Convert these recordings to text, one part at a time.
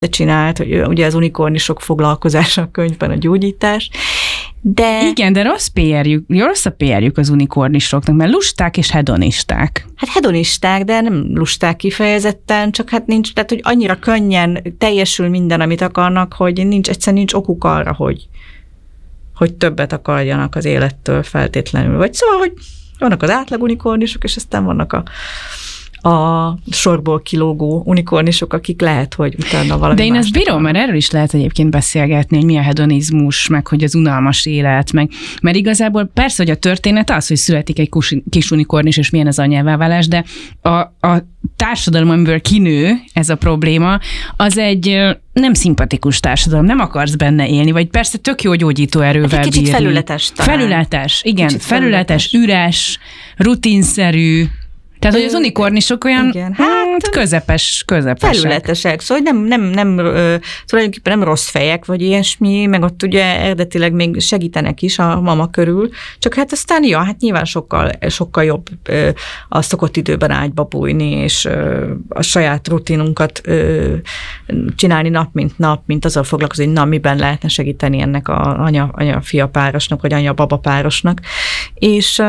csinált, hogy ugye az unikornisok foglalkozása a könyvben a gyógyítás, de... Igen, de rossz a PR-jük az unikornisoknak, mert lusták és hedonisták. Hát hedonisták, de nem lusták kifejezetten, csak hát nincs, tehát hogy annyira könnyen teljesül minden, amit akarnak, hogy egyszerűen nincs okuk arra, hogy többet akarjanak az élettől feltétlenül. Vagy szóval, hogy vannak az átlag unikornisok, és aztán vannak a sorból kilógó unikornisok, akik lehet, hogy utána valami. De én ezt bírom, mert erről is lehet egyébként beszélgetni, hogy mi a hedonizmus, meg hogy az unalmas élet, mert igazából persze, hogy a történet az, hogy születik egy kis unikornis, és milyen az anyáváválás, de a társadalom, amiből kinő ez a probléma, az egy nem szimpatikus társadalom, nem akarsz benne élni, vagy persze tök jó gyógyító erővel bírni. Kicsit felületes talán. Felületes, igen, felületes, üres, rutinszerű. Tehát, hogy az unikornisok olyan igen, közepesek. Felületesek, szóval nem tulajdonképpen nem rossz fejek, vagy ilyesmi, meg ott ugye eredetileg még segítenek is a mama körül, csak hát aztán hát nyilván sokkal jobb a szokott időben ágyba bújni, és a saját rutinunkat csinálni nap, mint azzal foglalkozni, hogy miben lehetne segíteni ennek a anya-fia párosnak, vagy anya-baba párosnak. És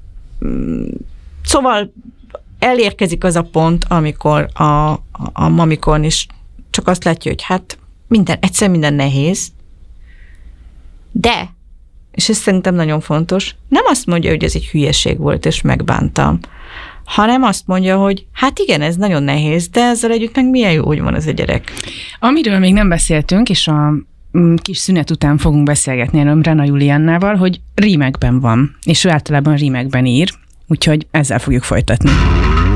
szóval elérkezik az a pont, amikor a mamikon is csak azt látja, hogy hát minden nehéz, de, és ez szerintem nagyon fontos, nem azt mondja, hogy ez egy hülyeség volt, és megbántam, hanem azt mondja, hogy hát igen, ez nagyon nehéz, de ezzel együtt meg milyen jó, hogy van ez a gyerek. Amiről még nem beszéltünk, és a kis szünet után fogunk beszélgetni erről Brenna Juliannával, hogy rímekben van, és ő általában rímekben ír, úgyhogy ezzel fogjuk folytatni.